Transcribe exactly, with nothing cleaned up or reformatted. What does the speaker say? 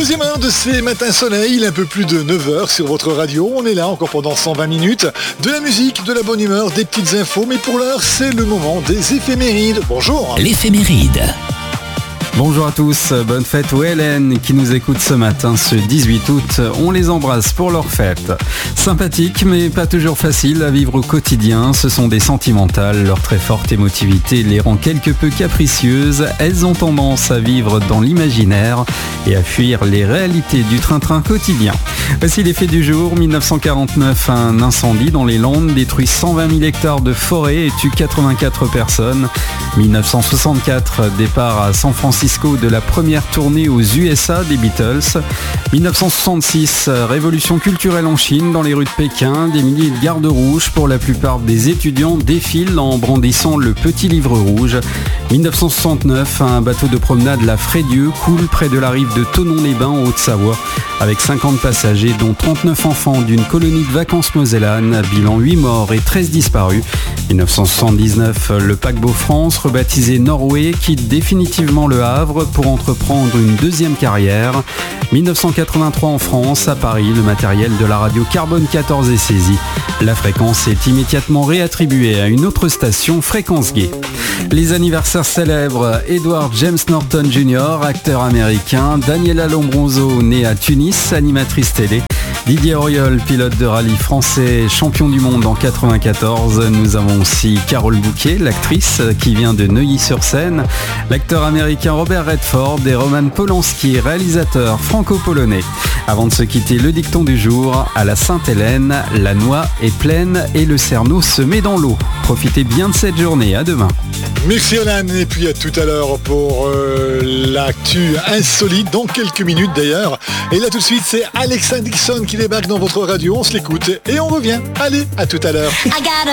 Deuxième heure de ces matins soleil, il est un peu plus de neuf heures sur votre radio. On est là encore pendant cent vingt minutes. De la musique, de la bonne humeur, des petites infos. Mais pour l'heure, c'est le moment des éphémérides. Bonjour. L'éphéméride. Bonjour à tous, bonne fête aux Hélène qui nous écoutent ce matin, ce dix-huit août. On les embrasse pour leur fête. Sympathiques mais pas toujours faciles à vivre au quotidien, ce sont des sentimentales. Leur très forte émotivité les rend quelque peu capricieuses. Elles ont tendance à vivre dans l'imaginaire et à fuir les réalités du train-train quotidien. Voici les faits du jour. mille neuf cent quarante-neuf, un incendie dans les Landes détruit cent vingt mille hectares de forêt et tue quatre-vingt-quatre personnes. mille neuf cent soixante-quatre, départ à San Francisco de la première tournée aux U S A des Beatles. mille neuf cent soixante-six, révolution culturelle en Chine, dans les rues de Pékin, des milliers de gardes rouges, pour la plupart des étudiants, défilent en brandissant le petit livre rouge. mille neuf cent soixante-neuf, un bateau de promenade, la Frédieu, coule près de la rive de Thonon-les-Bains en Haute-Savoie, avec cinquante passagers, dont trente-neuf enfants d'une colonie de vacances mosellane, bilan huit morts et treize disparus. mille neuf cent soixante-dix-neuf, le paquebot France, rebaptisé Norway, quitte définitivement le Havre pour entreprendre une deuxième carrière. mille neuf cent quatre-vingt-trois, en France, à Paris, le matériel de la radio Carbone quatorze est saisi. La fréquence est immédiatement réattribuée à une autre station, Fréquence Gay. Les anniversaires célèbres: Edward James Norton junior, acteur américain; Daniela Lombroso, née à Tunis, animatrice télé; Didier Auriol, pilote de rallye français, champion du monde en quatre-vingt-quatorze. Nous avons aussi Carole Bouquet, l'actrice qui vient de Neuilly-sur-Seine, l'acteur américain Robert Redford et Roman Polanski, réalisateur franco-polonais. Avant de se quitter, le dicton du jour: à la Sainte-Hélène, la noix est pleine et le cerneau se met dans l'eau. Profitez bien de cette journée, à demain. Merci Alan, et puis à tout à l'heure pour euh, l'actu insolite, dans quelques minutes d'ailleurs. Et là tout de suite, c'est Alexa Dixon qui débarque dans votre radio, on se l'écoute et on revient. Allez, à tout à l'heure.